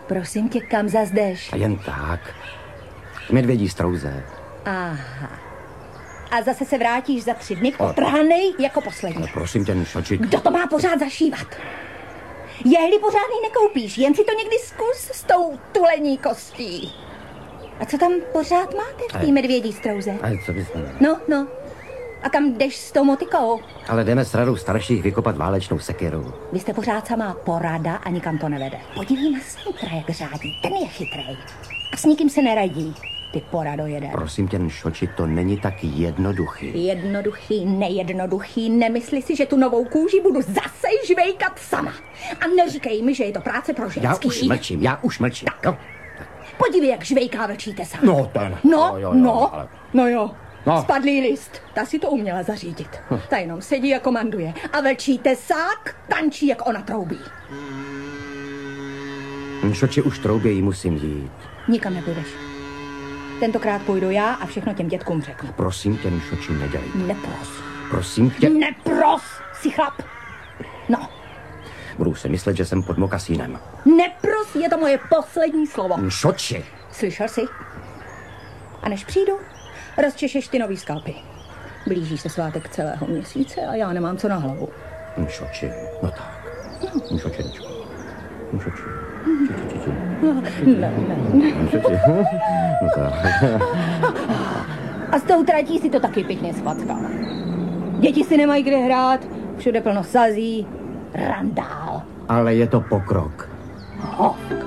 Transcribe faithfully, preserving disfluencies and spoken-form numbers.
Prosím tě, kam zas jdeš? A jen tak. K medvědí strouze. Aha. A zase se vrátíš za tři dny otrhanej jako poslední. No prosím tě, Nšoči. Kdo to má pořád zašívat? Jehly pořádný nekoupíš, jen si to někdy zkus s tou tulení kostí. A co tam pořád máte v té medvědí strouze? Ale co bys... No, no. A kam jdeš s tou motikou? Ale jdeme s radou starších vykopat válečnou sekeru. Vy jste pořád samá porada a nikam to nevede. Podívej na Santra, jak řádí. Ten je chytrej. A s nikým se neradí. Ty porado jeden. Prosím tě, Nšoči, to není tak jednoduchý. Jednoduchý, nejednoduchý. Nemysli si, že tu novou kůži budu zase žvejkat sama. A neříkej mi, že je to práce pro ženský. Já už mlčím, já už mlčím. Tak. No. Podívej, jak žvejká vlčíte sám. No, ten. No, no, jo, jo, no, ale... no jo. No. Spadlý list. Ta si to uměla zařídit. Ta jenom sedí a komanduje. A vlčíte sák, tančí, jak ona troubí. Nšoči, už troubějí, musím jít. Nikam nepůjdeš. Tentokrát půjdu já a všechno těm dětkům řeknu. Prosím tě, Nšoči, nedělej. Nepros. Prosím tě. Nepros, si chlap. No. Budu si myslet, že jsem pod mokasínem. Nepros, je to moje poslední slovo. Nšoči. Slyšel jsi? A než přijdu, rozčešeš ty nový skalpy. Blíží se svátek celého měsíce a já nemám co na hlavu. Nšoči, no tak. Nšoči, Nšoči. Nšoči. Ne, ne, ne. No tak. A s tou tratí si to taky pěkně svackal. Děti si nemají kde hrát, všude plno sazí, randál. Ale je to pokrok. Hovka.